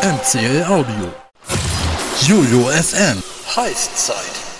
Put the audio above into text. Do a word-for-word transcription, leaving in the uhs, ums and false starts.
M C L Audio. Jojo F M. Heißzeit.